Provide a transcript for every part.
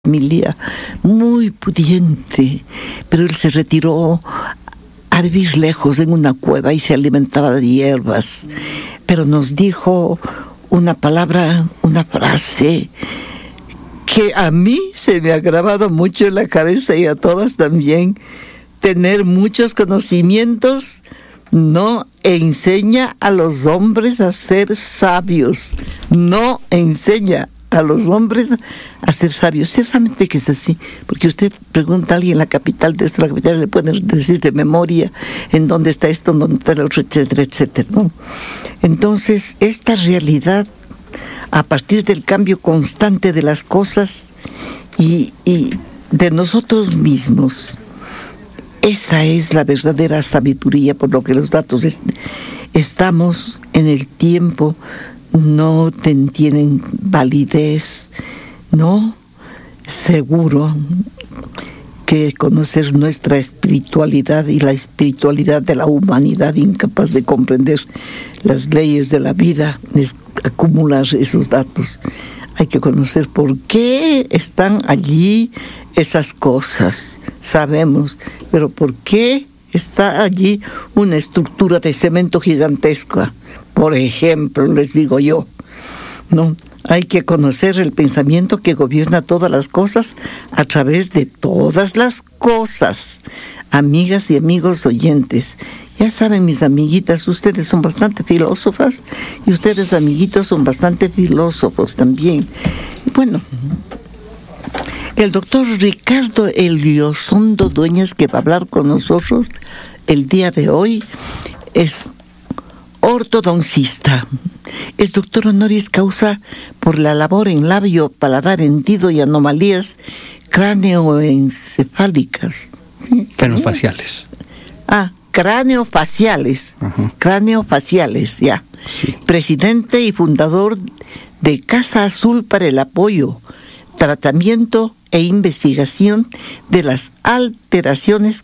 familia muy pudiente, pero él se retiró a vivir lejos en una cueva y se alimentaba de hierbas. Pero nos dijo una palabra, una frase que a mí se me ha grabado mucho en la cabeza y a todas también. Tener muchos conocimientos no enseña a los hombres a ser sabios. No enseña a los hombres a ser sabios. Ciertamente que es así, porque usted pregunta a alguien en la capital de esto, la capital, le pueden decir de memoria en dónde está esto, en dónde está el otro, etcétera, etcétera, ¿no? Entonces, esta realidad, a partir del cambio constante de las cosas y de nosotros mismos, esa es la verdadera sabiduría, por lo que los datos estamos en el tiempo, no tienen validez, ¿no? Seguro que conocer nuestra espiritualidad y la espiritualidad de la humanidad incapaz de comprender las leyes de la vida es acumular esos datos. Hay que conocer por qué están allí esas cosas, sabemos, pero por qué está allí una estructura de cemento gigantesca. Por ejemplo, les digo yo, ¿no? Hay que conocer el pensamiento que gobierna todas las cosas a través de todas las cosas. Amigas y amigos oyentes, ya saben, mis amiguitas, ustedes son bastante filósofas y ustedes, amiguitos, son bastante filósofos también. Bueno, el doctor Ricardo Eliozondo Dueñas, que va a hablar con nosotros el día de hoy, es ortodoncista. Es doctor honoris causa por la labor en labio, paladar hendido y anomalías cráneoencefálicas. ¿Sí? Craneofaciales. Craneofaciales. Uh-huh. Craneofaciales, ya. Sí. Presidente y fundador de Casa Azul para el apoyo, tratamiento e investigación de las alteraciones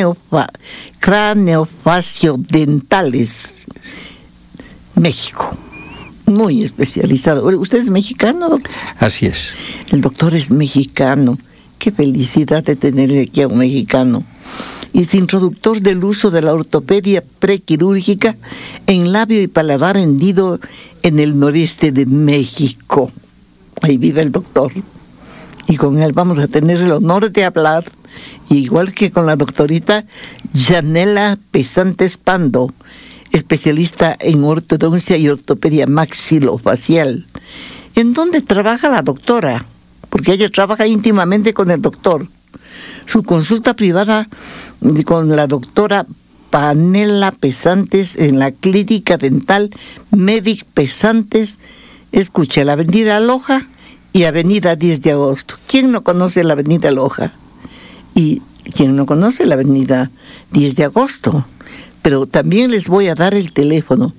craneofaciodentales. México. Muy especializado. ¿Usted es mexicano, doctor? Así es. El doctor es mexicano. Qué felicidad de tenerle aquí a un mexicano. Y es introductor del uso de la ortopedia prequirúrgica en labio y paladar hendido en el noreste de México. Ahí vive el doctor. Y con él vamos a tener el honor de hablar, igual que con la doctorita Yanela Pesantes Pando, especialista en ortodoncia y ortopedia maxilofacial. ¿En dónde trabaja la doctora? Porque ella trabaja íntimamente con el doctor. Su consulta privada con la doctora Panela Pesantes en la clínica dental Medic Pesantes, escucha, la avenida Loja y avenida 10 de agosto. ¿Quién no conoce la avenida Loja? ¿Y quién no conoce la avenida 10 de agosto? Pero también les voy a dar el teléfono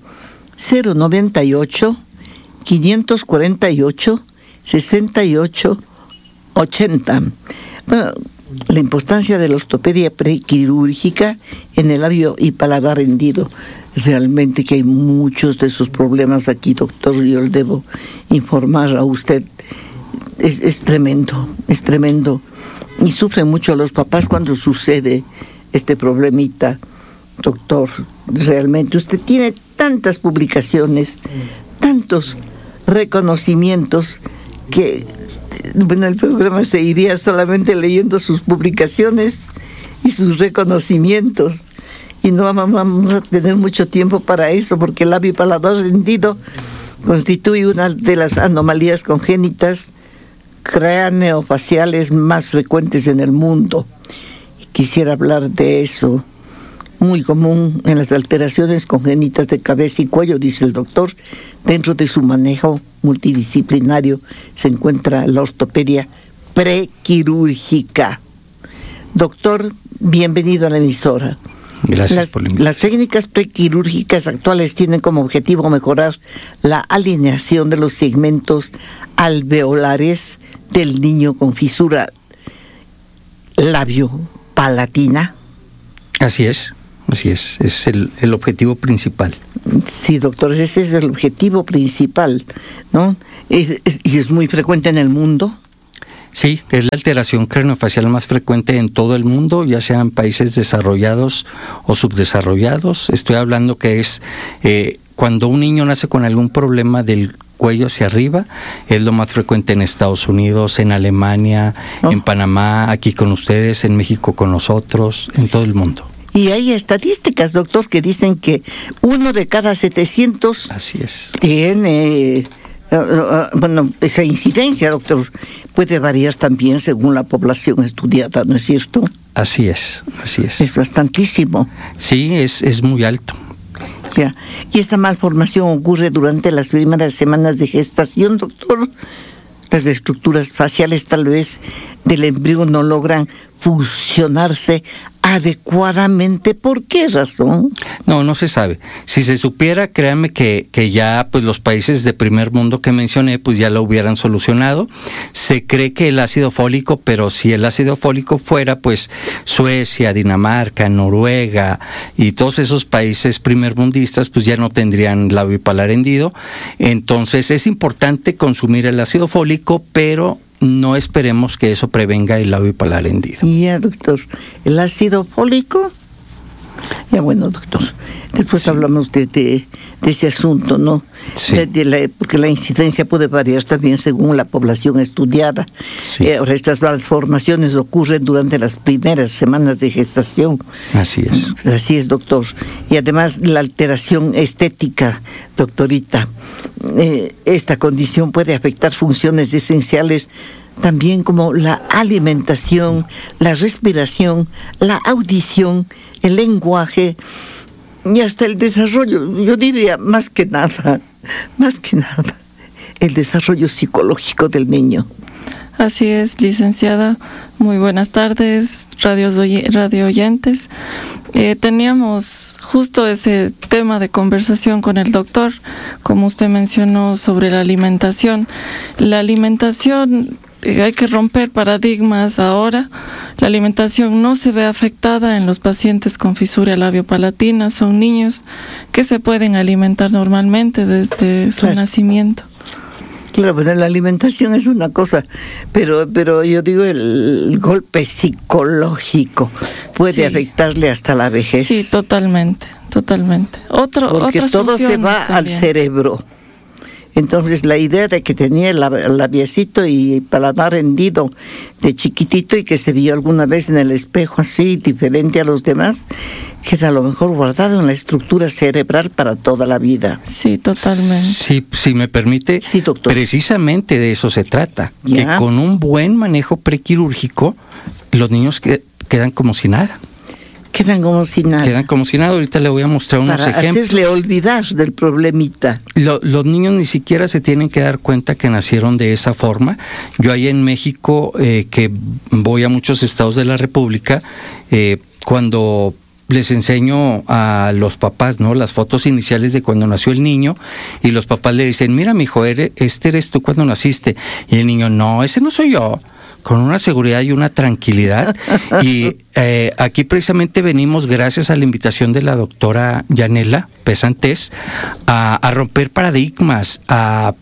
098-548-6880. Bueno, la importancia de la ortopedia prequirúrgica en el labio y paladar hendido. Realmente que hay muchos de esos problemas aquí, doctor, yo le debo informar a usted. Es tremendo, es tremendo. Y sufren mucho los papás cuando sucede este problemita. Doctor, realmente usted tiene tantas publicaciones, tantos reconocimientos que, bueno, el programa se iría solamente leyendo sus publicaciones y sus reconocimientos. Y no vamos a tener mucho tiempo para eso, porque el labio y paladar hendido constituye una de las anomalías congénitas craneofaciales más frecuentes en el mundo. Quisiera hablar de eso. Muy común en las alteraciones congénitas de cabeza y cuello, dice el doctor. Dentro de su manejo multidisciplinario se encuentra la ortopedia prequirúrgica. Doctor, bienvenido a la emisora. Gracias por la invitación. Las técnicas prequirúrgicas actuales tienen como objetivo mejorar la alineación de los segmentos alveolares del niño con fisura labio-palatina. Así es. Es el objetivo principal. Sí, doctor, ese es el objetivo principal, ¿no? Y es muy frecuente en el mundo. Sí, es la alteración craneofacial más frecuente en todo el mundo, ya sean países desarrollados o subdesarrollados. Estoy hablando que es cuando un niño nace con algún problema del cuello hacia arriba, es lo más frecuente en Estados Unidos, en Alemania, en Panamá, aquí con ustedes, en México con nosotros, en todo el mundo. Y hay estadísticas, doctor, que dicen que 1 de cada 700 Así es. tiene, bueno, esa incidencia, doctor, puede variar también según la población estudiada, ¿no es cierto? Así es, así es. Es bastantísimo. Sí, es muy alto. Ya. Y esta malformación ocurre durante las primeras semanas de gestación, doctor. Las estructuras faciales tal vez del embrión no logran fusionarse adecuadamente. ¿Por qué razón? No se sabe. Si se supiera, créanme que ya pues los países de primer mundo que mencioné pues ya lo hubieran solucionado. Se cree que el ácido fólico, pero si el ácido fólico fuera, pues Suecia, Dinamarca, Noruega y todos esos países primermundistas pues ya no tendrían labio palar hendido. Entonces es importante consumir el ácido fólico, pero no esperemos que eso prevenga el labio palar hendido. Ya, doctor. ¿El ácido fólico? Ya, bueno, doctor. Después hablamos de ese asunto, ¿no? Sí. Porque la incidencia puede variar también según la población estudiada. Sí. Ahora, estas malformaciones ocurren durante las primeras semanas de gestación. Así es. Así es, doctor. Y además la alteración estética, doctorita. Esta condición puede afectar funciones esenciales también como la alimentación, la respiración, la audición, el lenguaje y hasta el desarrollo. Yo diría más que nada, el desarrollo psicológico del niño. Así es, licenciada. Muy buenas tardes, radio oyentes. Teníamos justo ese tema de conversación con el doctor, como usted mencionó sobre la alimentación. La alimentación, hay que romper paradigmas ahora. La alimentación no se ve afectada en los pacientes con fisura labiopalatina. Son niños que se pueden alimentar normalmente desde su nacimiento. Claro, pero la alimentación es una cosa, pero yo digo el golpe psicológico puede afectarle hasta la vejez. Sí, totalmente. Porque todo se va al cerebro. Entonces la idea de que tenía el labiecito y paladar hendido de chiquitito y que se vio alguna vez en el espejo así, diferente a los demás, queda a lo mejor guardado en la estructura cerebral para toda la vida. Sí, totalmente. Sí, si me permite, sí, doctor. Precisamente de eso se trata, ¿ya? Que con un buen manejo prequirúrgico los niños quedan como si nada. Quedan como si nada. Ahorita le voy a mostrar unos ejemplos. Para hacerle olvidar del problemita. Los niños ni siquiera se tienen que dar cuenta que nacieron de esa forma. Yo ahí en México, que voy a muchos estados de la República, cuando les enseño a los papás, ¿no?, las fotos iniciales de cuando nació el niño, y los papás le dicen, mira, mijo, este eres tú cuando naciste. Y el niño, no, ese no soy yo. Con una seguridad y una tranquilidad. Y aquí precisamente venimos, gracias a la invitación de la doctora Yanela Pesantes, a romper paradigmas, a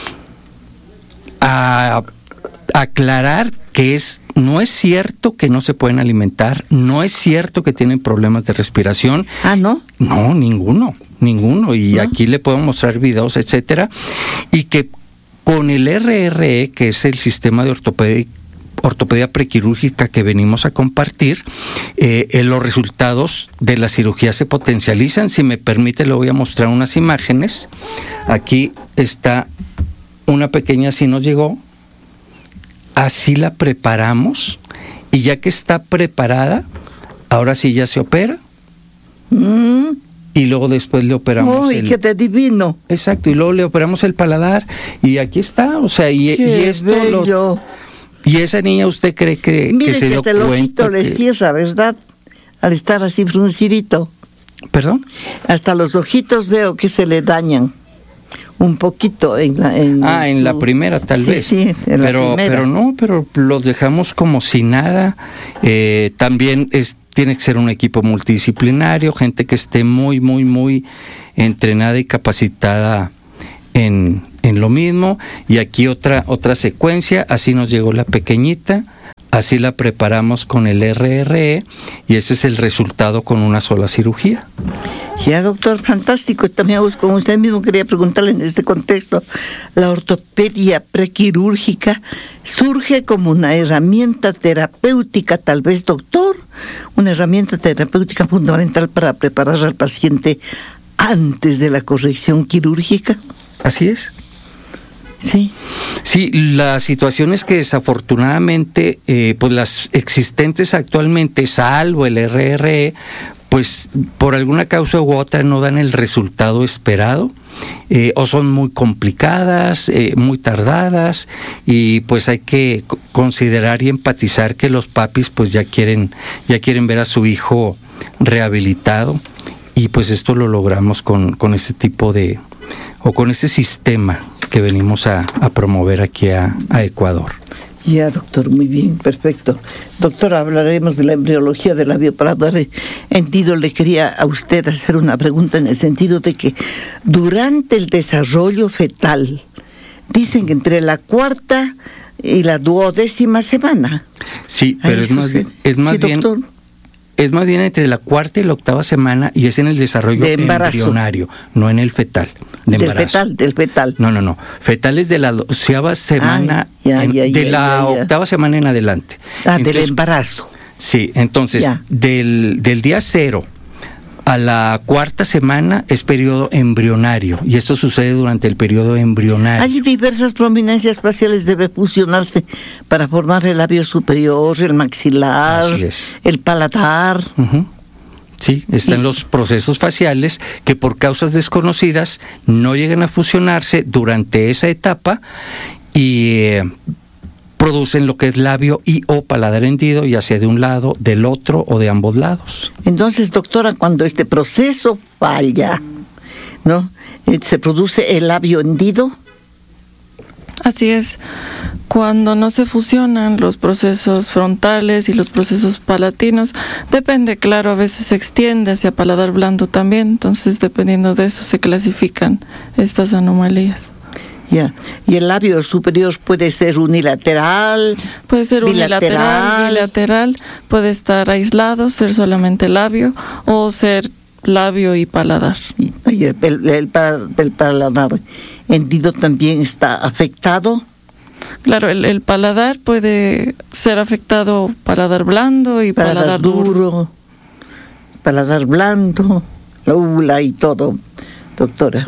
aclarar que no es cierto que no se pueden alimentar, no es cierto que tienen problemas de respiración. Ah, ¿no? No, ninguno. Y ¿no? Aquí le puedo mostrar videos, etcétera. Y que con el RRE, que es el sistema de ortopedia prequirúrgica que venimos a compartir, los resultados de la cirugía se potencializan. Si me permite, le voy a mostrar unas imágenes. Aquí está una pequeña, así nos llegó. Así la preparamos, y ya que está preparada, ahora sí ya se opera. Y luego después le operamos. ¡Uy, qué de divino! Exacto, y luego le operamos el paladar, y aquí está, o sea, y esto y esa niña, ¿usted cree que se dio cuenta? El ojito le cierra, ¿verdad? Al estar así fruncidito. ¿Perdón? Hasta los ojitos veo que se le dañan un poquito en la primera tal vez. Sí, en la primera. Pero los dejamos como si nada. También tiene que ser un equipo multidisciplinario, gente que esté muy, muy, muy entrenada y capacitada en en lo mismo, y aquí otra secuencia, así nos llegó la pequeñita, así la preparamos con el RRE, y ese es el resultado con una sola cirugía. Ya, doctor, fantástico. También con usted mismo quería preguntarle en este contexto, ¿la ortopedia prequirúrgica surge como una herramienta terapéutica, tal vez, doctor? Una herramienta terapéutica fundamental para preparar al paciente antes de la corrección quirúrgica. Así es. Sí. Sí, la situación es que desafortunadamente, pues las existentes actualmente, salvo el RRE, pues por alguna causa u otra no dan el resultado esperado, o son muy complicadas, muy tardadas, y pues hay que considerar y empatizar que los papis pues ya quieren ver a su hijo rehabilitado, y pues esto lo logramos con este tipo de, o con este sistema que venimos a promover aquí a Ecuador. Ya, doctor, muy bien, perfecto. Doctor, hablaremos de la embriología del labio paladar hendido. Le quería a usted hacer una pregunta en el sentido de que durante el desarrollo fetal, dicen que entre la 4ª y la 12ª semana. Sí, pero es más bien entre la 4ª y la 8ª semana, y es en el desarrollo embrionario, no en el fetal. Del fetal. No. Fetal es de la 12ª semana, de la 8ª semana en adelante. Entonces, del embarazo. Sí, entonces, del día 0 a la 4ª semana es periodo embrionario, y esto sucede durante el periodo embrionario. Hay diversas prominencias faciales, debe fusionarse para formar el labio superior, el maxilar, el paladar. Uh-huh. Sí, están los procesos faciales que por causas desconocidas no llegan a fusionarse durante esa etapa y producen lo que es labio y o paladar hendido, ya sea de un lado, del otro o de ambos lados. Entonces, doctora, cuando este proceso falla, ¿no? ¿Se produce el labio hendido? Así es. Cuando no se fusionan los procesos frontales y los procesos palatinos, depende, claro, a veces se extiende hacia paladar blando también, entonces dependiendo de eso se clasifican estas anomalías. Ya. ¿Y el labio superior puede ser unilateral? Puede ser unilateral, bilateral, puede estar aislado, ser solamente labio, o ser labio y paladar. Y el paladar hendido también está afectado. Claro, el paladar puede ser afectado, paladar blando y paladar duro. Paladar blando, la úvula y todo, doctora.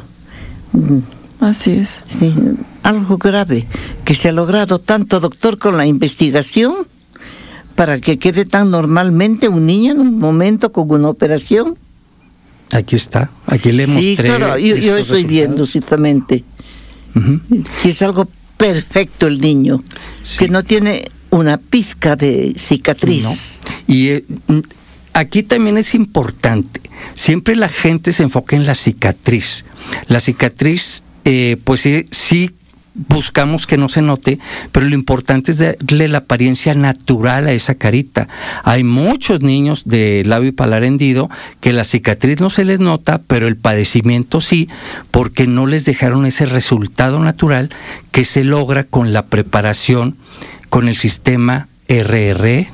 Así es. Sí, algo grave que se ha logrado tanto, doctor, con la investigación para que quede tan normalmente un niño en un momento con una operación. Aquí está, aquí le mostré. Sí, claro, yo estoy viendo ciertamente que es algo perfecto el niño, que no tiene una pizca de cicatriz. No. Y aquí también es importante, siempre la gente se enfoca en la cicatriz. La cicatriz, pues sí buscamos que no se note, pero lo importante es darle la apariencia natural a esa carita. Hay muchos niños de labio y paladar hendido que la cicatriz no se les nota, pero el padecimiento sí, porque no les dejaron ese resultado natural que se logra con la preparación con el sistema RRE.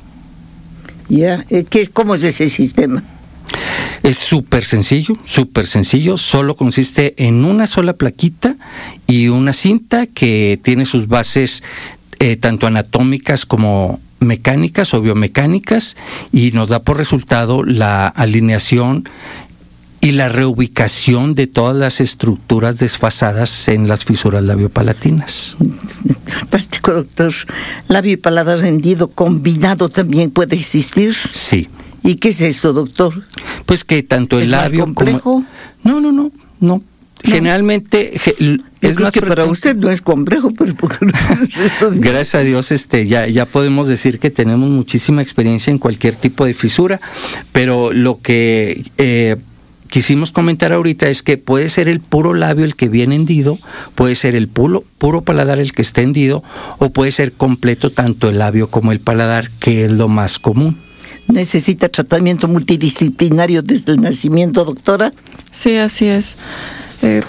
¿Cómo es ese sistema? Es súper sencillo, solo consiste en una sola plaquita y una cinta que tiene sus bases tanto anatómicas como mecánicas o biomecánicas, y nos da por resultado la alineación y la reubicación de todas las estructuras desfasadas en las fisuras labiopalatinas. Fantástico, doctor. ¿Labio y paladar hendido combinado también puede existir? Sí. ¿Y qué es eso, doctor? Pues que tanto el labio ¿Es más complejo? Como... No. Generalmente es más que para usted no es complejo, pero porque gracias a Dios ya podemos decir que tenemos muchísima experiencia en cualquier tipo de fisura, pero lo que quisimos comentar ahorita es que puede ser el puro labio el que viene hendido, puede ser el puro paladar el que está hendido, o puede ser completo tanto el labio como el paladar, que es lo más común. ¿Necesita tratamiento multidisciplinario desde el nacimiento, doctora? Sí, así es.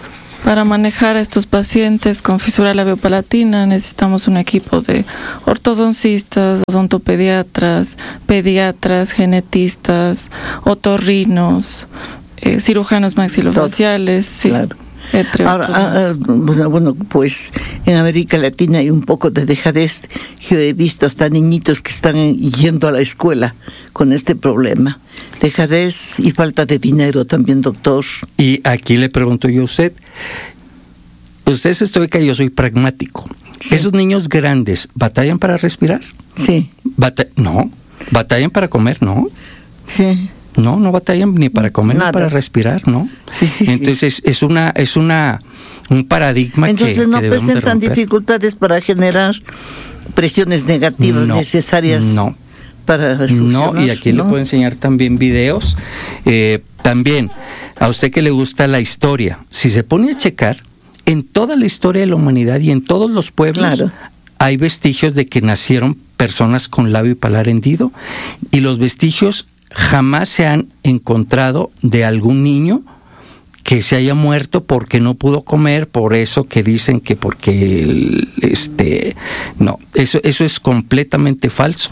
Para manejar a estos pacientes con fisura labiopalatina necesitamos un equipo de ortodoncistas, odontopediatras, pediatras, genetistas, otorrinos, cirujanos maxilofaciales, sí, claro. Entre Ahora, bueno, pues en América Latina hay un poco de dejadez. Yo he visto hasta niñitos que están yendo a la escuela con este problema. Dejadez y falta de dinero también, doctor. Y aquí le pregunto yo a usted, usted es estoica y yo soy pragmático. Sí. ¿Esos niños grandes batallan para respirar? Sí. No. ¿Batallan para comer? No. Sí. No batallan ni para comer Nada. ni para respirar, ¿no? Sí. Entonces es un paradigma Entonces que no debemos de presentan romper. dificultades para generar presiones negativas necesarias para succionar. No, y aquí le puedo enseñar también videos. También, a usted que le gusta la historia, si se pone a checar, en toda la historia de la humanidad y en todos los pueblos, Claro. hay vestigios de que nacieron personas con labio y paladar hendido, y los vestigios jamás se han encontrado de algún niño que se haya muerto porque no pudo comer, por eso que dicen que porque no, eso es completamente falso.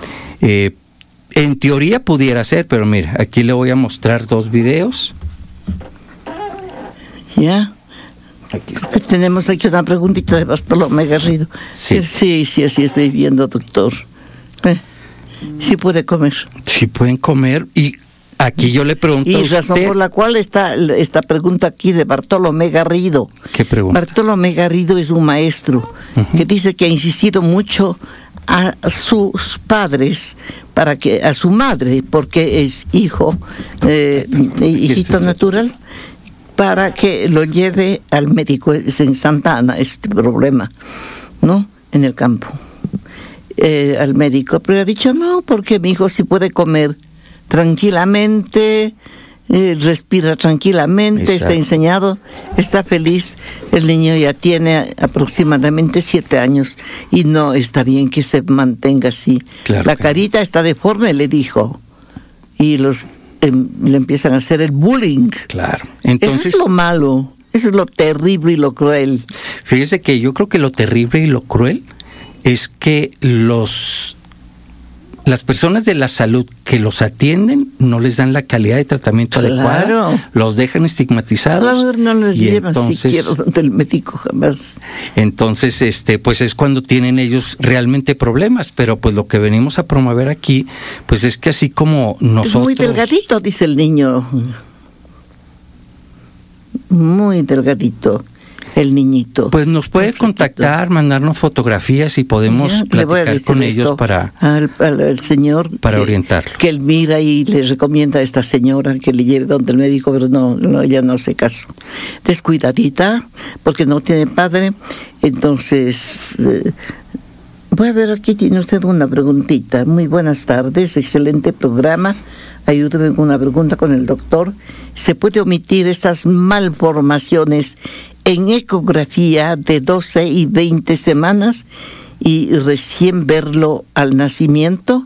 En teoría pudiera ser, pero mira, aquí le voy a mostrar 2 videos. Ya. Aquí. Tenemos aquí una preguntita de Bartolomé Garrido. Sí. Sí, así estoy viendo, doctor. Sí puede comer. Sí pueden comer, y aquí yo le pregunto a Y usted. razón por la cual está esta pregunta aquí de Bartolomé Garrido. ¿Qué pregunta? Bartolomé Garrido es un maestro que dice que ha insistido mucho a sus padres, a su madre, porque es hijito natural, para que lo lleve al médico. Es en Santa Ana este problema, ¿no? En el campo. Al médico, pero ha dicho no, porque mi hijo sí puede comer tranquilamente, respira tranquilamente, Exacto. Está enseñado, está feliz. El niño ya tiene aproximadamente 7 años y no está bien que se mantenga así. Claro La que carita está deforme, le dijo, y le empiezan a hacer el bullying. Claro. Entonces, eso es lo malo, eso es lo terrible y lo cruel. fíjese que yo creo que lo terrible y lo cruel es que las personas de la salud que los atienden no les dan la calidad de tratamiento adecuada, los dejan estigmatizados. No les y llevan entonces, siquiera del médico jamás. Entonces, pues es cuando tienen ellos realmente problemas, pero pues lo que venimos a promover aquí, pues es que así como nosotros... Es muy delgadito, dice el niño. Muy delgadito. El niñito. Pues nos puede contactar, mandarnos fotografías y podemos platicar con ellos para al señor para orientarlo. Que él mira y le recomienda a esta señora que le lleve donde el médico, pero no, ella no hace caso. Descuidadita, porque no tiene padre. Entonces, voy a ver, aquí tiene usted una preguntita. Muy buenas tardes, excelente programa. Ayúdeme con una pregunta con el doctor. ¿Se puede omitir estas malformaciones en ecografía de 12 y 20 semanas y recién verlo al nacimiento?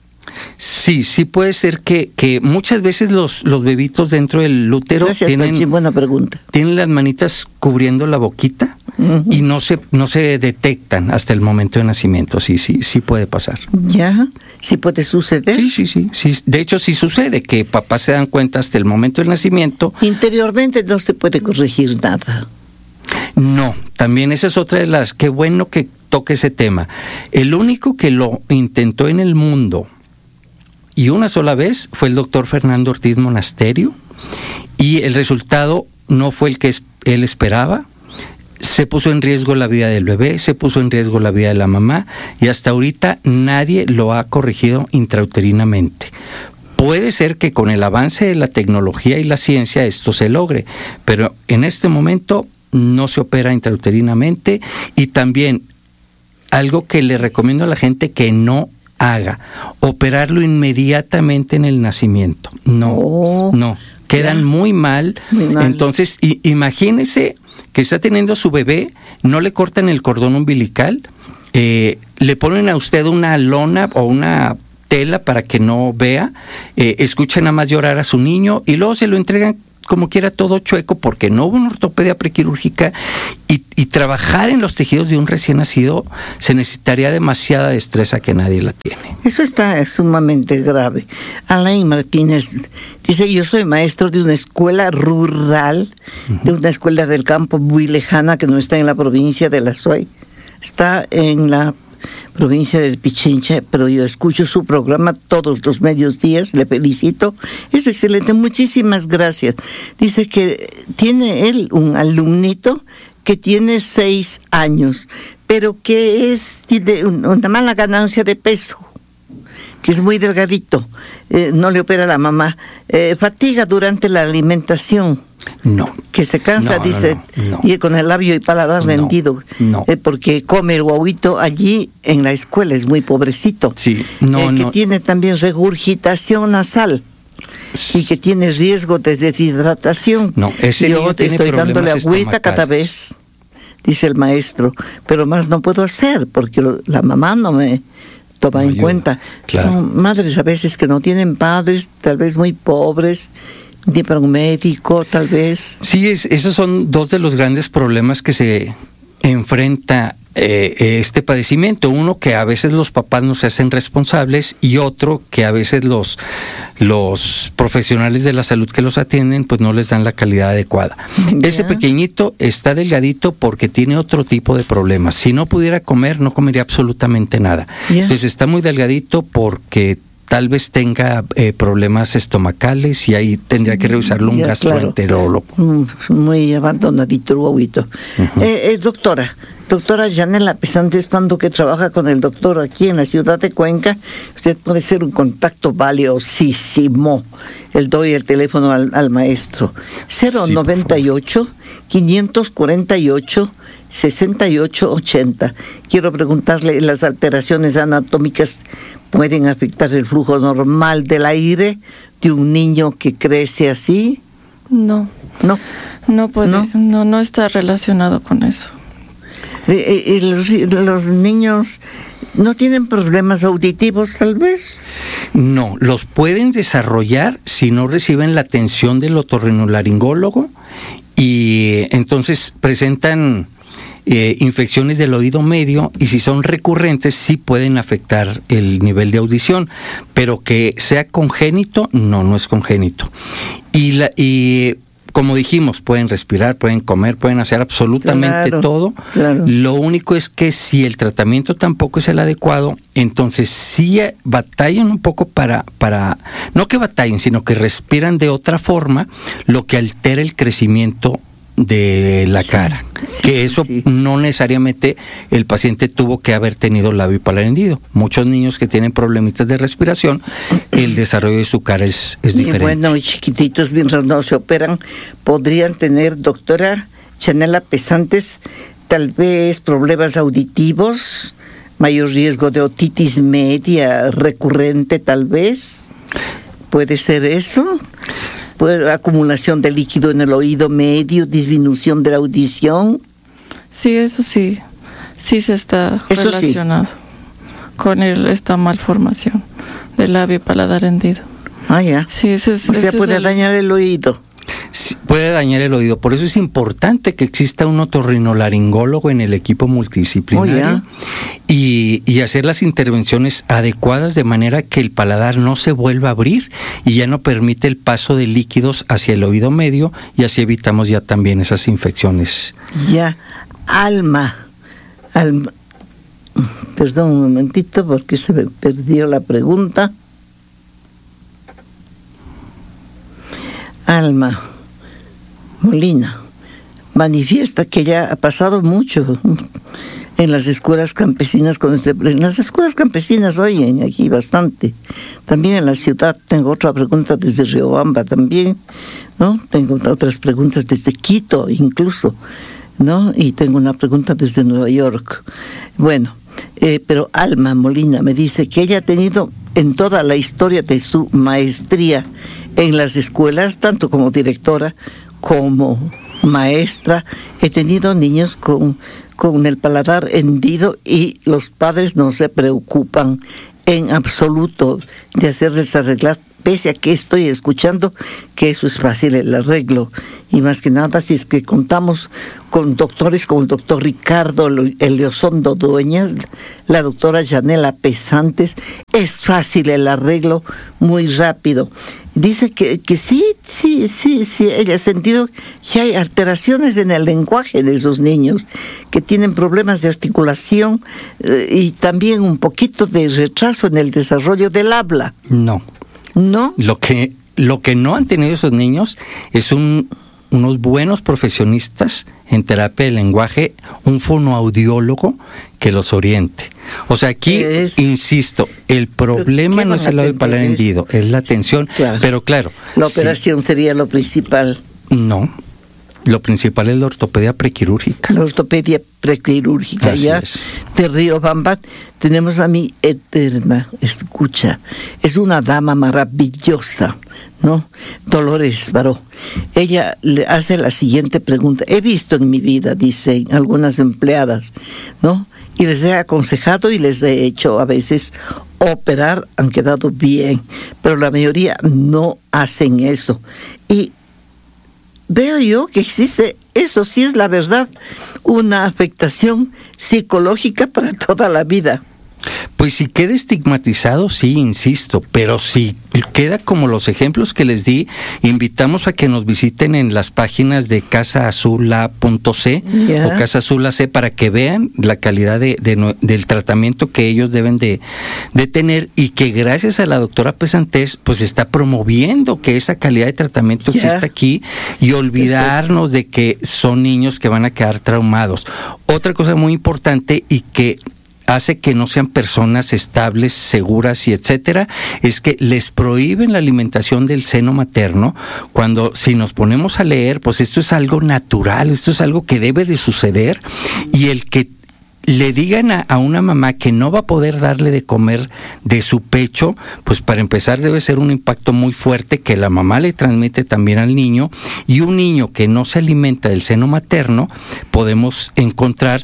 Sí puede ser que muchas veces los bebitos dentro del útero Gracias, Pachi, buena pregunta. Tienen las manitas cubriendo la boquita y no se detectan hasta el momento de nacimiento. Sí puede pasar. ¿Ya? ¿Sí puede suceder? Sí. De hecho, sí sucede que papás se dan cuenta hasta el momento del nacimiento. Interiormente no se puede corregir nada. No, también esa es otra de las... Qué bueno que toque ese tema. El único que lo intentó en el mundo y una sola vez fue el doctor Fernando Ortiz Monasterio, y el resultado no fue el que él esperaba. Se puso en riesgo la vida del bebé, se puso en riesgo la vida de la mamá, y hasta ahorita nadie lo ha corregido intrauterinamente. Puede ser que con el avance de la tecnología y la ciencia esto se logre, pero en este momento no se opera intrauterinamente. Y también algo que le recomiendo a la gente que no haga, operarlo inmediatamente en el nacimiento. No, quedan muy mal. Entonces, imagínese que está teniendo a su bebé, no le cortan el cordón umbilical, le ponen a usted una lona o una tela para que no vea, escucha nada más llorar a su niño y luego se lo entregan como quiera todo chueco porque no hubo una ortopedia prequirúrgica y trabajar en los tejidos de un recién nacido se necesitaría demasiada destreza que nadie la tiene. Eso está sumamente grave. Alain Martínez dice, yo soy maestro de una escuela rural, de una escuela del campo muy lejana que no está en la provincia de La Suay, está en la provincia del Pichincha, pero yo escucho su programa todos los mediodías, le felicito, es excelente, muchísimas gracias. Dice que tiene él un alumnito que tiene 6 años, pero que tiene una mala ganancia de peso, que es muy delgadito, no le opera la mamá, fatiga durante la alimentación. No. Que se cansa, No. y con el labio y paladar rendido, porque come el guauito allí en la escuela, es muy pobrecito. Sí, que tiene también regurgitación nasal y que tiene riesgo de deshidratación. No, ese yo niño te tiene estoy dándole agüita estomacales cada vez, dice el maestro, pero más no puedo hacer porque la mamá no me toma en cuenta. Claro. Son madres a veces que no tienen padres, tal vez muy pobres, ni para un médico, tal vez. Sí, esos son dos de los grandes problemas que se enfrenta este padecimiento. Uno, que a veces los papás no se hacen responsables, y otro, que a veces los profesionales de la salud que los atienden pues no les dan la calidad adecuada. Ese pequeñito está delgadito porque tiene otro tipo de problemas. Si no pudiera comer, no comería absolutamente nada. Entonces está muy delgadito porque tal vez tenga problemas estomacales y ahí tendría que revisarlo un gastroenterólogo. Claro. Muy abandonadito el guauito. Doctora Yanela Pesantes, cuando que trabaja con el doctor aquí en la ciudad de Cuenca, usted puede ser un contacto valiosísimo. Le doy el teléfono al maestro. 098 548 6880. Quiero preguntarle, ¿las alteraciones anatómicas pueden afectar el flujo normal del aire de un niño que crece así? No puede, no está relacionado con eso. ¿Los niños no tienen problemas auditivos, tal vez? No, los pueden desarrollar si no reciben la atención del otorrinolaringólogo, y entonces presentan infecciones del oído medio, y si son recurrentes sí pueden afectar el nivel de audición, pero que sea congénito, no es congénito. Y como dijimos, pueden respirar, pueden comer, pueden hacer absolutamente todo. Claro. Lo único es que si el tratamiento tampoco es el adecuado, entonces sí batallan un poco para no que batallen, sino que respiran de otra forma, lo que altera el crecimiento de la cara, no necesariamente el paciente tuvo que haber tenido labio paladar hendido. Muchos niños que tienen problemitas de respiración, el desarrollo de su cara es diferente. Y bueno, chiquititos, mientras no se operan, podrían tener, doctora Yanela Pesantes, tal vez problemas auditivos, mayor riesgo de otitis media recurrente, tal vez. ¿Puede ser eso? Acumulación de líquido en el oído medio, disminución de la audición. Sí, eso sí se está relacionado con esta malformación del labio paladar hendido. Ya. Sí, puede dañar el oído. Sí, puede dañar el oído. Por eso es importante que exista un otorrinolaringólogo en el equipo multidisciplinario y hacer las intervenciones adecuadas de manera que el paladar no se vuelva a abrir y ya no permite el paso de líquidos hacia el oído medio, y así evitamos ya también esas infecciones. Alma. Perdón un momentito porque se me perdió la pregunta. Alma Molina manifiesta que ya ha pasado mucho en las escuelas campesinas en las escuelas campesinas oyen aquí bastante, también en la ciudad. Tengo otra pregunta desde Riobamba también, ¿no? Tengo otras preguntas desde Quito incluso, ¿no? Y tengo una pregunta desde Nueva York. Bueno, pero Alma Molina me dice que ella ha tenido en toda la historia de su maestría en las escuelas, tanto como directora como maestra, he tenido niños con el paladar hendido y los padres no se preocupan en absoluto de hacerles arreglar pese a que estoy escuchando que eso es fácil el arreglo. Y más que nada, si es que contamos con doctores como el doctor Ricardo Eliozondo Dueñas, la doctora Yanela Pesantes, es fácil el arreglo, muy rápido. Dice que sí, ella ha sentido que hay alteraciones en el lenguaje de esos niños, que tienen problemas de articulación y también un poquito de retraso en el desarrollo del habla. No. ¿No? Lo que no han tenido esos niños es unos buenos profesionistas en terapia del lenguaje, un fonoaudiólogo que los oriente. O sea, aquí, insisto, el problema no es el labio paladar hendido, es la tensión, claro. Pero claro... La operación sería lo principal. No, lo principal es la ortopedia prequirúrgica. La ortopedia prequirúrgica. Así ya es. De Riobamba tenemos a mi eterna escucha. Es una dama maravillosa, ¿no? Dolores Baró. Ella le hace la siguiente pregunta. He visto en mi vida, dicen algunas empleadas, ¿no? Y les he aconsejado y les he hecho a veces operar, han quedado bien, pero la mayoría no hacen eso. Y veo yo que existe, eso sí es la verdad, una afectación psicológica para toda la vida. Pues si queda estigmatizado, sí, insisto, pero si queda como los ejemplos que les di, invitamos a que nos visiten en las páginas de casaazula.c o Casa Azul AC para que vean la calidad del tratamiento que ellos deben de tener, y que gracias a la doctora Pesantes pues está promoviendo que esa calidad de tratamiento exista aquí, y olvidarnos de que son niños que van a quedar traumados. Otra cosa muy importante y que hace que no sean personas estables, seguras y etcétera, es que les prohíben la alimentación del seno materno, cuando si nos ponemos a leer, pues esto es algo natural, esto es algo que debe de suceder, y el que le digan a una mamá que no va a poder darle de comer de su pecho, pues para empezar debe ser un impacto muy fuerte que la mamá le transmite también al niño, y un niño que no se alimenta del seno materno, podemos encontrar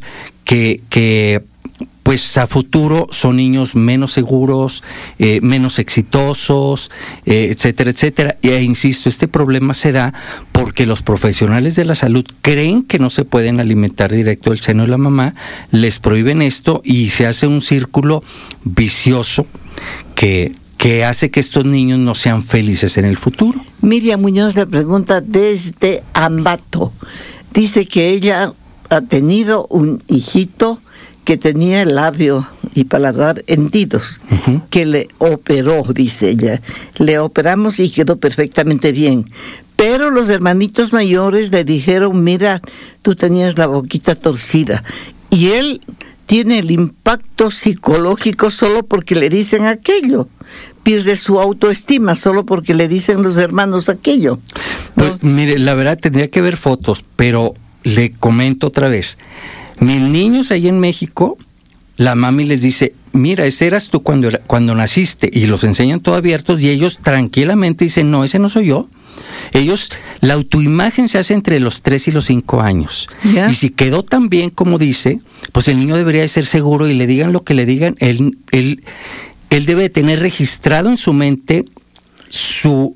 que pues a futuro son niños menos seguros, menos exitosos, etcétera, etcétera. Y insisto, este problema se da porque los profesionales de la salud creen que no se pueden alimentar directo del seno de la mamá, les prohíben esto y se hace un círculo vicioso que hace que estos niños no sean felices en el futuro. Miriam Muñoz le pregunta desde Ambato. Dice que ella ha tenido un hijito que tenía el labio y paladar hendidos, que le operó, dice ella. Le operamos y quedó perfectamente bien. Pero los hermanitos mayores le dijeron, mira, tú tenías la boquita torcida. Y él tiene el impacto psicológico solo porque le dicen aquello. Pierde su autoestima solo porque le dicen los hermanos aquello, ¿no? Pues, mire, la verdad tendría que ver fotos, pero le comento otra vez. Mis niños ahí en México, la mami les dice, mira, ese eras tú cuando naciste, y los enseñan todo abiertos, y ellos tranquilamente dicen, no, ese no soy yo. Ellos, la autoimagen se hace entre los 3 y los 5 años. Y si quedó tan bien como dice, pues el niño debería de ser seguro, y le digan lo que le digan, él debe de tener registrado en su mente su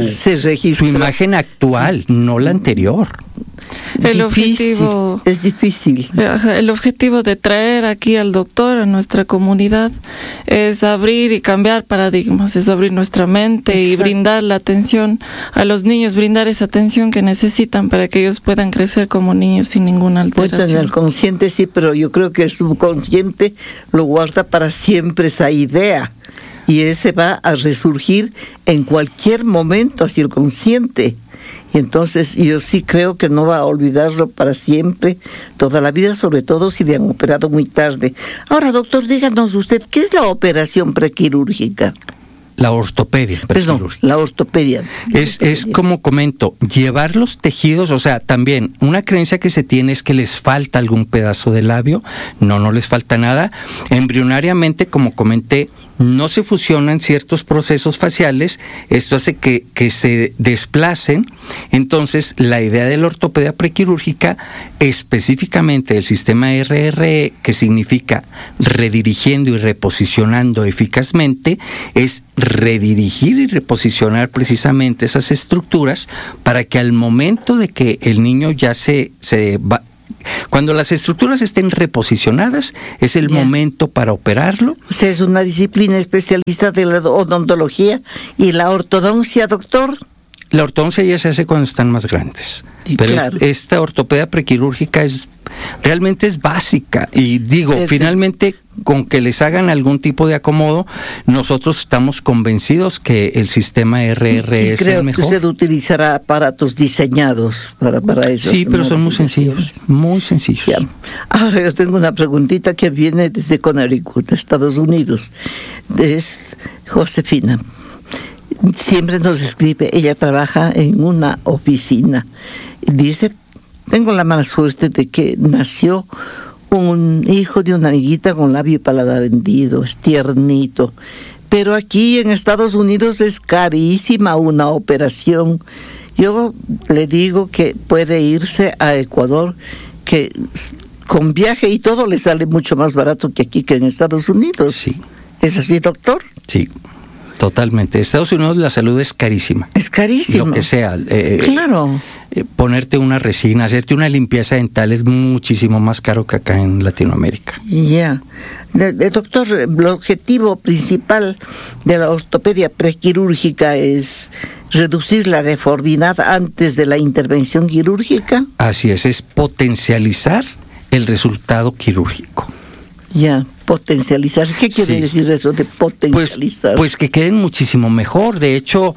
imagen actual, no la anterior. El objetivo es difícil. El objetivo de traer aquí al doctor a nuestra comunidad es abrir y cambiar paradigmas, es abrir nuestra mente. Exacto. Y brindar la atención a los niños, brindar esa atención que necesitan para que ellos puedan crecer como niños sin ninguna alteración. Pues en el consciente sí, pero yo creo que el subconsciente lo guarda para siempre esa idea. Y ese va a resurgir en cualquier momento hacia el consciente. Y entonces yo sí creo que no va a olvidarlo para siempre, toda la vida, sobre todo si le han operado muy tarde. Ahora, doctor, díganos usted, ¿qué es la operación prequirúrgica? La ortopedia. Perdón, la ortopedia. Es como comento, llevar los tejidos, o sea, también una creencia que se tiene es que les falta algún pedazo de labio. No les falta nada. Embrionariamente, como comenté, no se fusionan ciertos procesos faciales, esto hace que se desplacen. Entonces, la idea de la ortopedia prequirúrgica, específicamente del sistema RRE, que significa redirigiendo y reposicionando eficazmente, es redirigir y reposicionar precisamente esas estructuras para que al momento de que el niño ya se va, cuando las estructuras estén reposicionadas, es el momento para operarlo. O sea, es una disciplina especialista de la odontología. ¿Y la ortodoncia, doctor? La ortodoncia ya se hace cuando están más grandes. Pero claro, esta ortopedia prequirúrgica realmente es básica. Y digo, finalmente, con que les hagan algún tipo de acomodo, nosotros estamos convencidos que el sistema RRE es el mejor. Creo que usted utilizará aparatos diseñados para eso. Sí, pero son muy sencillos, muy sencillos. Ya. Ahora yo tengo una preguntita que viene desde Connecticut, Estados Unidos. Es Josefina. Siempre nos escribe, ella trabaja en una oficina. Dice, tengo la mala suerte de que nació un hijo de una amiguita con labio y paladar hendido, es tiernito. Pero aquí en Estados Unidos es carísima una operación. Yo le digo que puede irse a Ecuador, que con viaje y todo le sale mucho más barato que aquí, que en Estados Unidos. Sí. ¿Es así, doctor? Sí. Totalmente. En Estados Unidos la salud es carísima. Es carísimo. Lo que sea. Claro. Ponerte una resina, hacerte una limpieza dental es muchísimo más caro que acá en Latinoamérica. Ya. Doctor, el objetivo principal de la ortopedia prequirúrgica es reducir la deformidad antes de la intervención quirúrgica. Así es potencializar el resultado quirúrgico. Ya, potencializar. ¿Qué quiere decir eso de potencializar? Pues que queden muchísimo mejor. De hecho,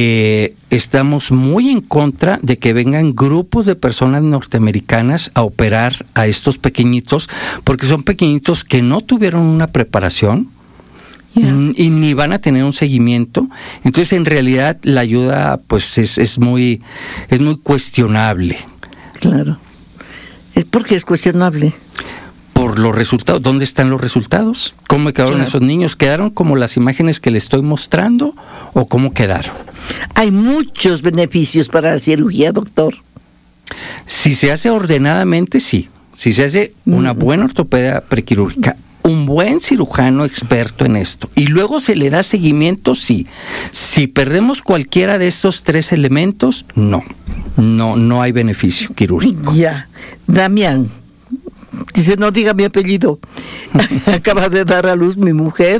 estamos muy en contra de que vengan grupos de personas norteamericanas a operar a estos pequeñitos, porque son pequeñitos que no tuvieron una preparación. Y ni van a tener un seguimiento. Entonces, en realidad, la ayuda pues es muy cuestionable. Claro. ¿Es porque es cuestionable? Por los resultados. ¿Dónde están los resultados? ¿Cómo quedaron esos niños? ¿Quedaron como las imágenes que le estoy mostrando o cómo quedaron? Hay muchos beneficios para la cirugía, doctor. Si se hace ordenadamente, sí. Si se hace una buena ortopedia prequirúrgica, un buen cirujano experto en esto, y luego se le da seguimiento, sí. Si perdemos cualquiera de estos tres elementos, no hay beneficio quirúrgico. Ya. Damián. Dice, no diga mi apellido. Acaba de dar a luz mi mujer.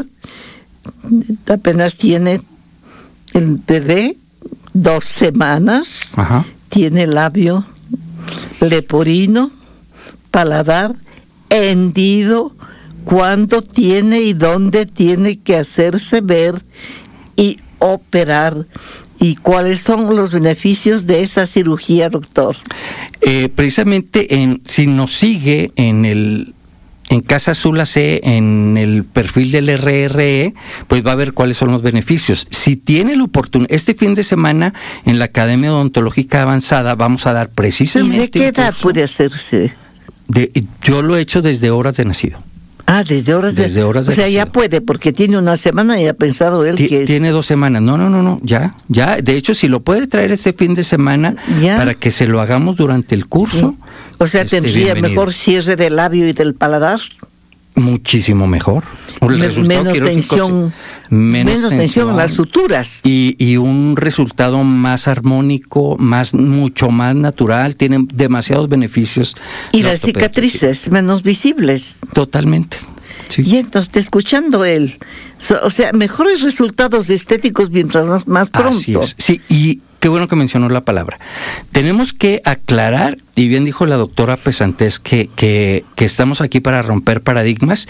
Apenas tiene el bebé 2 semanas. Ajá. Tiene labio leporino, paladar hendido. ¿Cuándo tiene y dónde tiene que hacerse ver y operar? ¿Y cuáles son los beneficios de esa cirugía, doctor? Precisamente si nos sigue en Casa Azul AC, en el perfil del RRE, pues va a ver cuáles son los beneficios. Si tiene la oportunidad, este fin de semana en la Academia Odontológica Avanzada vamos a dar precisamente... ¿Y de qué edad puede hacerse? Yo lo he hecho desde horas de nacido. Ah, desde horas de nacido. O sea, ya puede, porque tiene una semana y ha pensado él que es... Tiene 2 semanas. No, ya. De hecho, si lo puede traer ese fin de semana para que se lo hagamos durante el curso. Sí. O sea, tendría mejor cierre del labio y del paladar. Muchísimo mejor. Menos tensión en las suturas. Y un resultado más armónico, mucho más natural, tienen demasiados beneficios. Y las cicatrices menos visibles. Totalmente. Sí. Y entonces, escuchando él, o sea, mejores resultados estéticos mientras más pronto. Así es. Sí, y qué bueno que mencionó la palabra. Tenemos que aclarar, y bien dijo la doctora Pesantes, que estamos aquí para romper paradigmas.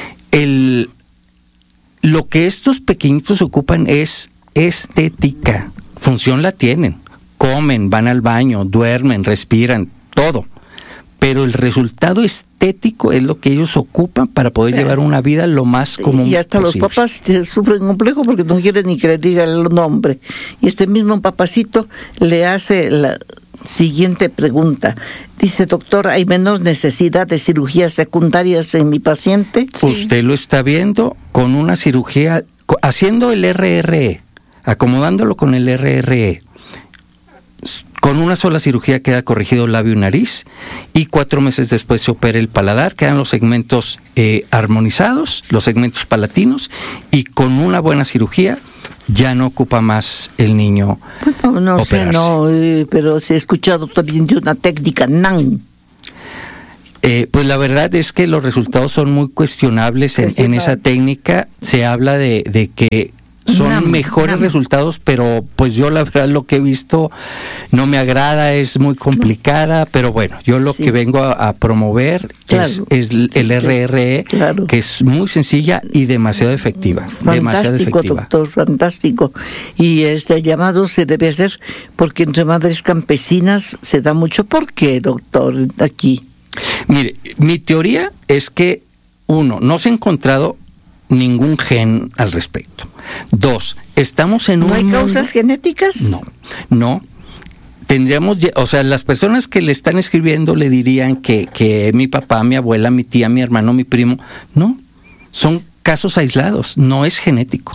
Lo que estos pequeñitos ocupan es estética. Función la tienen. Comen, van al baño, duermen, respiran, todo. Pero el resultado estético es lo que ellos ocupan para poder llevar una vida lo más común posible. Y hasta los papás sufren complejo porque no quieren ni que le diga el nombre. Y este mismo papacito le hace Siguiente pregunta. Dice, doctor, ¿hay menos necesidad de cirugías secundarias en mi paciente? Sí. Usted lo está viendo con una cirugía, haciendo el RRE, acomodándolo con el RRE. Con una sola cirugía queda corregido labio y nariz, y 4 meses después se opera el paladar, quedan los segmentos armonizados, los segmentos palatinos, y con una buena cirugía ya no ocupa más el niño. Bueno, no sé, pero se ha escuchado también de una técnica NAN. Pues la verdad es que los resultados son muy cuestionables en esa técnica. Se habla de que son mejores resultados, pero pues yo la verdad lo que he visto no me agrada, es muy complicada, pero bueno, yo lo que vengo a promover es el RRE, que es muy sencilla y demasiado efectiva. Fantástico, doctor, fantástico. Y este llamado se debe hacer porque entre madres campesinas se da mucho. ¿Por qué, doctor, aquí? Mire, mi teoría es que, 1, no se ha encontrado ningún gen al respecto. 2, estamos en ¿No hay causas genéticas? No. Tendríamos, o sea, las personas que le están escribiendo le dirían que mi papá, mi abuela, mi tía, mi hermano, mi primo. No, son casos aislados, no es genético.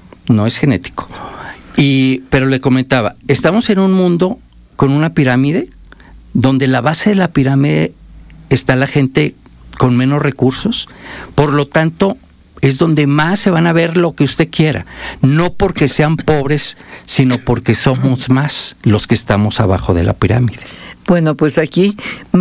Pero le comentaba, estamos en un mundo con una pirámide donde la base de la pirámide está la gente con menos recursos, por lo tanto es donde más se van a ver lo que usted quiera, no porque sean pobres, sino porque somos más los que estamos abajo de la pirámide. Bueno, pues aquí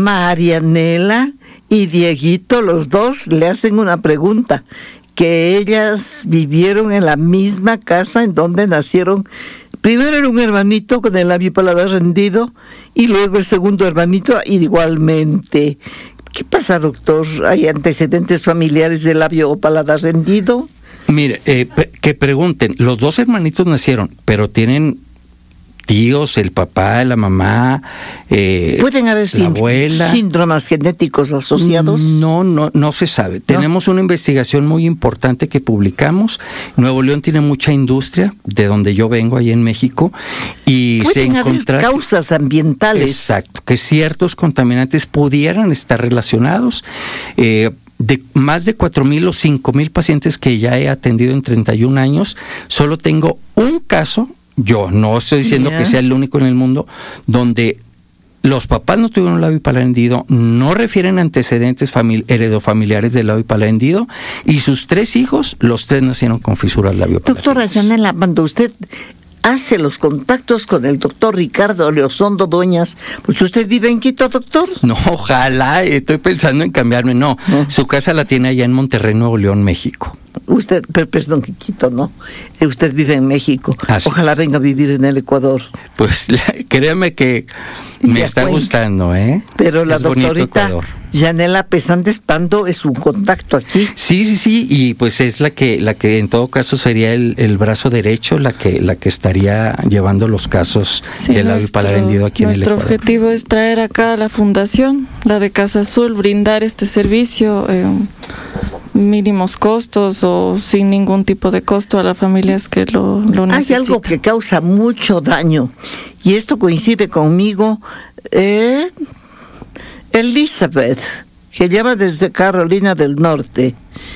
Marianela y Dieguito, los dos, le hacen una pregunta, que ellas vivieron en la misma casa en donde nacieron. Primero era un hermanito con el labio y paladar rendido, y luego el segundo hermanito igualmente. ¿Qué pasa, doctor? ¿Hay antecedentes familiares de labio o paladar rendido? Mire, que pregunten. Los 2 hermanitos nacieron, pero tienen tíos, el papá, la mamá, ¿pueden haber la abuela, síndromes genéticos asociados? No se sabe. Tenemos una investigación muy importante que publicamos. Nuevo León tiene mucha industria, de donde yo vengo, ahí en México, y se encontraron causas ambientales. Exacto, que ciertos contaminantes pudieran estar relacionados. De más de 4,000 o 5,000 pacientes que ya he atendido en 31 años, solo tengo un caso. Yo no estoy diciendo que sea el único en el mundo, donde los papás no tuvieron labio y paladar hendido, no refieren antecedentes heredofamiliares del labio y paladar hendido, y sus 3 hijos, los 3 nacieron con fisuras labio-paladar. Doctora Yanela, cuando usted hace los contactos con el doctor Ricardo Leozondo Dueñas, pues usted vive en Quito, doctor. No, ojalá, estoy pensando en cambiarme. No, su casa la tiene allá en Monterrey, Nuevo León, México. Usted, perdón, Quito, ¿no? Usted vive en México. Ojalá venga a vivir en el Ecuador. Pues créame que me está gustando, ¿eh? Pero la doctorita Yanela Pesantes Pando es un contacto aquí. Sí, y pues es la que en todo caso sería el brazo derecho, la que estaría llevando los casos de labio y paladar hendido aquí en el Ecuador. Nuestro objetivo es traer acá a la fundación, la de Casa Azul, brindar este servicio mínimos costos o sin ningún tipo de costo a las familias que lo necesitan. Hay algo que causa mucho daño, y esto coincide conmigo, Elizabeth, que llama desde Carolina del Norte,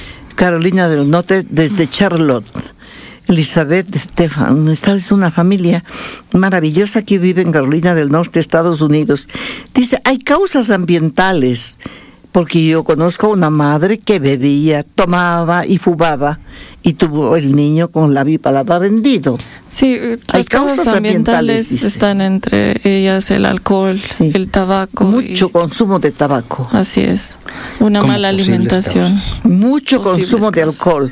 desde Charlotte. Elizabeth Estefan, esta es una familia maravillosa que vive en Carolina del Norte, Estados Unidos. Dice, hay causas ambientales, porque yo conozco a una madre que bebía, tomaba y fumaba, y tuvo el niño con labio y paladar hendido. Sí, las causas ambientales están entre ellas el alcohol, el tabaco. Mucho consumo de tabaco. Así es. Una mala alimentación. Mucho consumo de alcohol.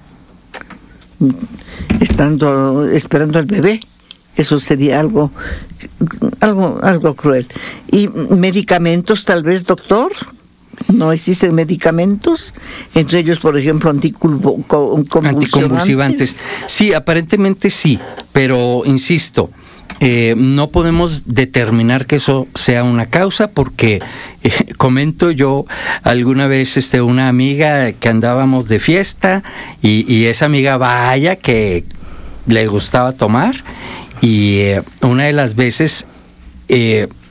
Esperando al bebé. Eso sería algo cruel. ¿Y medicamentos tal vez, doctor? ¿No existen medicamentos? Entre ellos, por ejemplo, anticonvulsivantes. Sí, aparentemente sí, pero insisto, no podemos determinar que eso sea una causa, porque comento yo alguna vez una amiga que andábamos de fiesta, y esa amiga vaya que le gustaba tomar, y una de las veces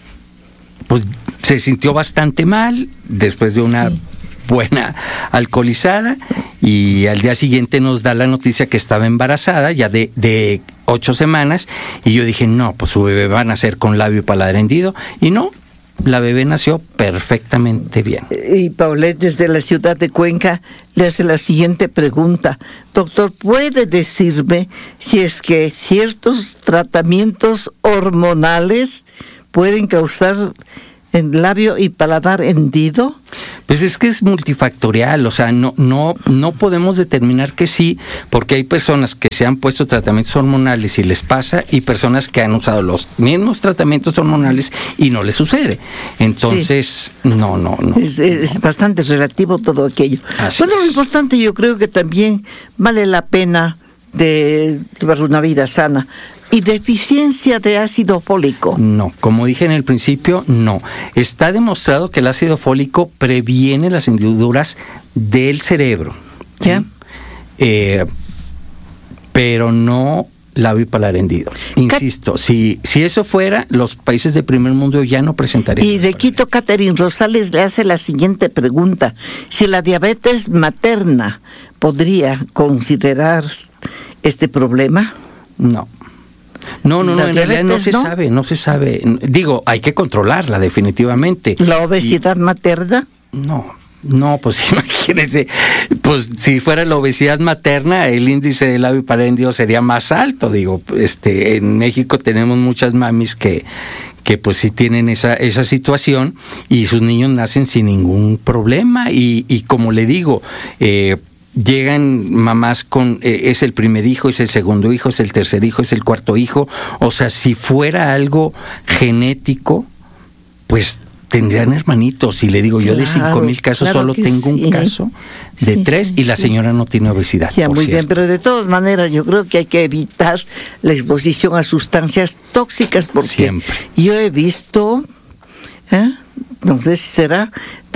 pues se sintió bastante mal después de una buena alcoholizada, y al día siguiente nos da la noticia que estaba embarazada ya de 8 semanas, y yo dije, no, pues su bebé va a nacer con labio y paladar hendido, y no, la bebé nació perfectamente bien. Y Paulette, desde la ciudad de Cuenca, le hace la siguiente pregunta. Doctor, ¿puede decirme si es que ciertos tratamientos hormonales pueden causar en labio y paladar hendido? Pues es que es multifactorial, o sea, no podemos determinar que sí, porque hay personas que se han puesto tratamientos hormonales y les pasa, y personas que han usado los mismos tratamientos hormonales y no les sucede. Entonces, no. Es bastante relativo todo aquello. Así Lo es. importante, yo creo que también vale la pena de llevar una vida sana. ¿Y deficiencia de ácido fólico? No, como dije en el principio, no. Está demostrado que el ácido fólico previene las hendiduras del cerebro. ¿Sí? Pero no labio y paladar hendido. Insisto, si eso fuera, los países de primer mundo ya no presentarían. Y de Quito, Catherine Rosales le hace la siguiente pregunta. Si la diabetes materna podría considerar este problema. No, en realidad no se sabe. Digo, hay que controlarla definitivamente. ¿La obesidad materna? No, pues imagínense, pues si fuera la obesidad materna, el índice de labio y paladar hendido sería más alto. Digo, en México tenemos muchas mamis que pues sí tienen esa situación, y sus niños nacen sin ningún problema, y como le digo, llegan mamás con, es el primer hijo, es el segundo hijo, es el tercer hijo, es el cuarto hijo. O sea, si fuera algo genético, pues tendrían hermanitos. Y le digo, yo de 5,000 casos solo tengo un caso de 3, y la señora no tiene obesidad. Ya, muy bien, pero de todas maneras yo creo que hay que evitar la exposición a sustancias tóxicas, porque siempre. Yo he visto, no sé si será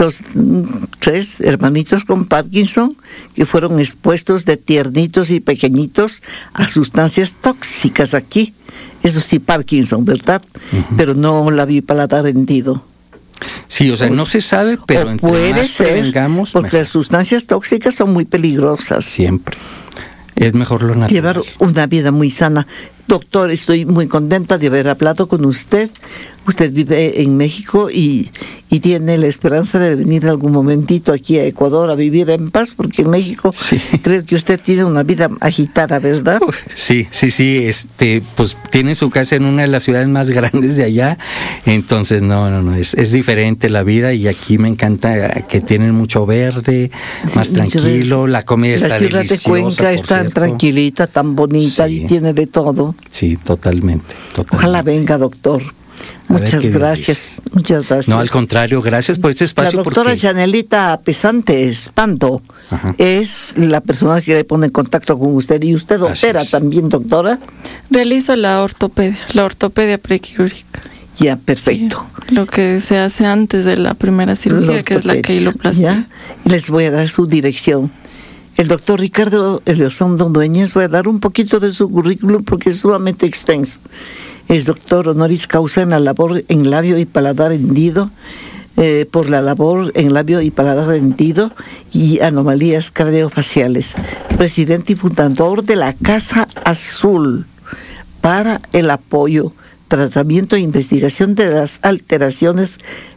3 hermanitos con Parkinson que fueron expuestos de tiernitos y pequeñitos a sustancias tóxicas aquí. Eso sí, Parkinson, ¿verdad? Uh-huh. Pero no labio y paladar hendido. Sí, o sea, no se sabe, pero entre puede más ser, prevengamos, porque mejor. Las sustancias tóxicas son muy peligrosas. Siempre. Es mejor lo natural. Llevar una vida muy sana. Doctor, estoy muy contenta de haber hablado con usted. Usted vive en México y tiene la esperanza de venir algún momentito aquí a Ecuador a vivir en paz, porque en México creo que usted tiene una vida agitada, ¿verdad? Sí, pues tiene su casa en una de las ciudades más grandes de allá, entonces no, es diferente la vida, y aquí me encanta que tienen mucho verde, más tranquilo, la comida está deliciosa. La ciudad de Cuenca es tan tranquilita, tan bonita, y tiene de todo. Sí, totalmente. Ojalá venga, doctor. Muchas gracias. No, al contrario, gracias por este espacio. La doctora Yanelita Pesante Espanto es la persona que le pone en contacto con usted, y usted opera también, doctora. Realizo la ortopedia prequirúrgica. Ya, perfecto. Sí, lo que se hace antes de la primera cirugía, que es la queiloplastia. Les voy a dar su dirección. El doctor Ricardo Elizondo Dueñas, voy a dar un poquito de su currículum porque es sumamente extenso. Es doctor honoris causa en la labor en labio y paladar hendido, por la labor en labio y paladar hendido y anomalías cardiofaciales. Presidente y fundador de la Casa Azul para el apoyo, tratamiento e investigación de las alteraciones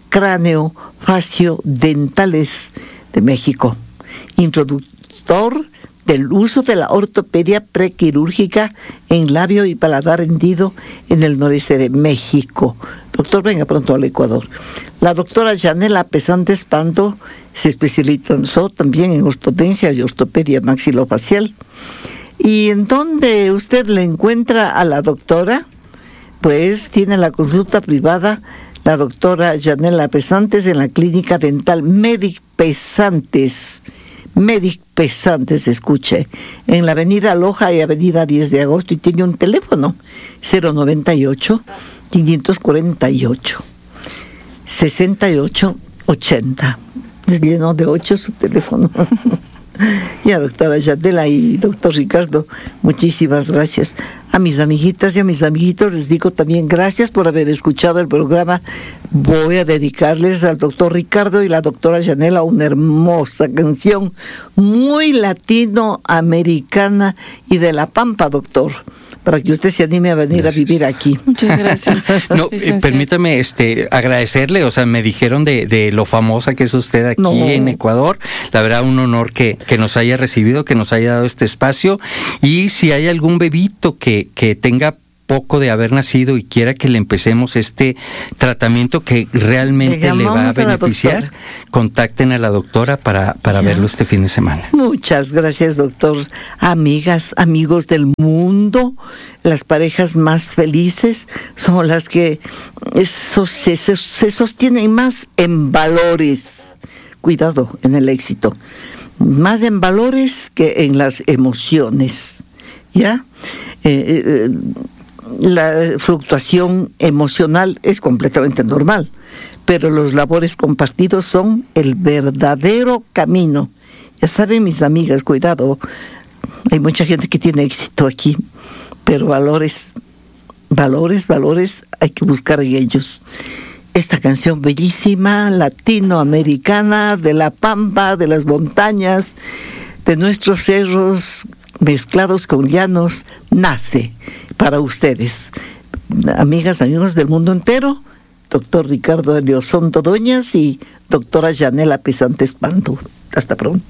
cráneo-facio-dentales de México. Introductor del uso de la ortopedia prequirúrgica en labio y paladar hendido en el noreste de México. Doctor, venga pronto al Ecuador. La doctora Yanela Pesante Espanto se especializó también en ortodoncia y ortopedia maxilofacial. ¿Y en dónde usted le encuentra a la doctora? Pues tiene la consulta privada la doctora Yanela Pesantes en la clínica dental Medic Pesantes, escuche, en la avenida Loja y avenida 10 de agosto, y tiene un teléfono 098-548-6880. Es lleno de 8 su teléfono. Ya, doctora Yanela y doctor Ricardo, muchísimas gracias. A mis amiguitas y a mis amiguitos les digo también gracias por haber escuchado el programa. Voy a dedicarles al doctor Ricardo y la doctora Yanela una hermosa canción, muy latinoamericana y de La Pampa, doctor, para que usted se anime a venir gracias. A vivir aquí. Muchas gracias. No, permítame agradecerle, o sea, me dijeron de lo famosa que es usted aquí en Ecuador. La verdad, un honor que nos haya recibido, que nos haya dado este espacio. Y si hay algún bebito que tenga poco de haber nacido y quiera que le empecemos este tratamiento que realmente le va a beneficiar, contacten a la doctora para verlo este fin de semana. Muchas gracias, doctor. Amigas, amigos del mundo, las parejas más felices son las que se sostienen más en valores. Cuidado en el éxito. Más en valores que en las emociones. ¿Ya? La fluctuación emocional es completamente normal, pero los labores compartidos son el verdadero camino. Ya saben, mis amigas, cuidado, hay mucha gente que tiene éxito aquí, pero valores hay que buscar en ellos. Esta canción bellísima, latinoamericana, de La Pampa, de las montañas, de nuestros cerros mezclados con llanos, nace para ustedes. Amigas, amigos del mundo entero, doctor Ricardo Eliozondo Doñas y doctora Yanela Pesante Espanto. Hasta pronto.